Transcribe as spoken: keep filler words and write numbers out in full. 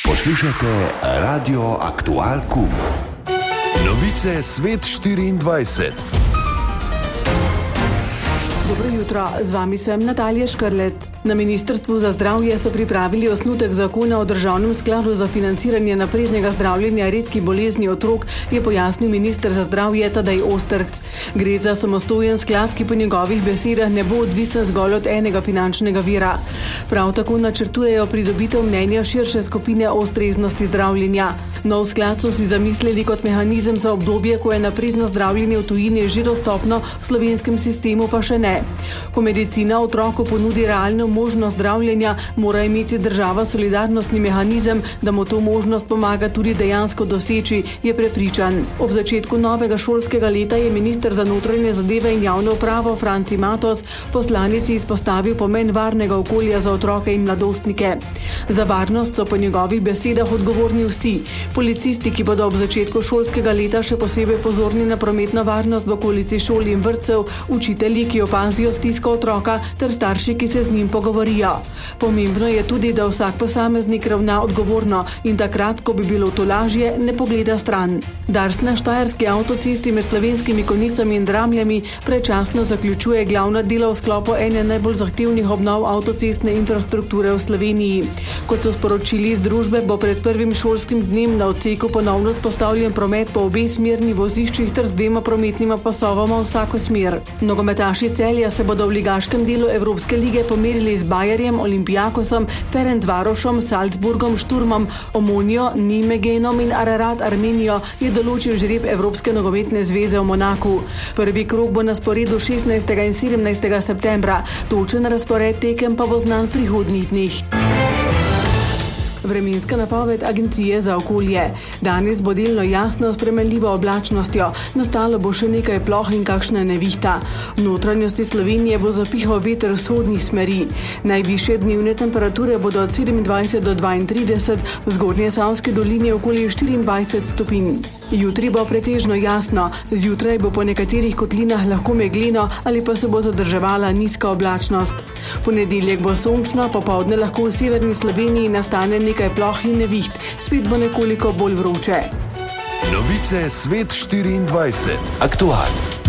Poslušate Radio Aktual Kum. Novice Svet štiriindvajset. Dobro jutro, z vami sem Natalija Škrlet. Na Ministrstvu za zdravje so pripravili osnutek zakona o državnem skladu za financiranje naprednega zdravljenja redkih bolezni otrok, je pojasnil minister za zdravje Tadej Ostrc. Gre za samostojen sklad, ki po njegovih besedah ne bo odvisen zgolj od enega finančnega vira. Prav tako načrtujejo pridobitev mnenja širše skupine o ustreznosti zdravljenja. Nov sklad so si zamislili kot mehanizem za obdobje, ko je napredno zdravljenje v tujini že dostopno, v slovenskem sistemu pa še ne. Ko medicina otroku ponudi realno možnost zdravljenja, mora imeti država solidarnostni mehanizem, da mu to možnost pomaga tudi dejansko doseči, je prepričan. Ob začetku novega šolskega leta je minister za notranje zadeve in javno upravo Franci Matos poslanici izpostavil pomen varnega okolja za otroke in mladostnike. Za varnost so po njegovih besedah odgovorni vsi. Policisti, ki bodo ob začetku šolskega leta še posebej pozorni na prometno varnost v okolici šol in vrtcev, učitelji, ki opazijo stisko otroka, ter starši, ki se z njim pogovorijo. Pomembno je tudi, da vsak posameznik ravna odgovorno in takrat, ko bi bilo to lažje, ne pogleda stran. Dars na štajerski avtocesti med Slovenskimi Konjicami in Dramljami predčasno zaključuje glavna dela v sklopu ene najbolj zahtevnih obnov avtocestne infrastrukture v Sloveniji. Kot so sporočili iz družbe, bo pred prvim šolskim dnem na odseku ponovno vzpostavljen promet po obeh smernih voziščih ter z dvema prometnima pasovoma v vsako smer. Nogometaši Celja se bodo v ligaškem delu Evropske lige pomerili z Bayerjem, Olympiakosom, Ferencvarošom, Salzburgom, Šturmom, Omonijo, Nimegenom in Ararat Armenijo, je določil žreb Evropske nogometne zveze v Monaku. Prvi krog bo na sporedu šestnajstega in sedemnajstega septembra, točen razpored tekem pa bo znan v prihodnjih dneh. Vremenska napoved Agencije za okolje. Danes bo delno jasno s spremenljivo oblačnostjo, nastalo bo še nekaj ploh in kakšna nevihta. V notranjosti Slovenije bo zapihal veter vzhodnih smeri. Najvišje dnevne temperature bodo od sedemindvajset do dvaintrideset, v Zgornjesavski dolini okoli štiriindvajset stopinj. Jutri bo pretežno jasno, zjutraj bo po nekaterih kotlinah lahko megleno ali pa se bo zadrževala nizka oblačnost. Ponedeljek bo sončno, popoldne lahko v severni Sloveniji nastane nekaj ploh in neviht, spet bo nekoliko bolj vroče. Novice Svet štiriindvajset. Aktual.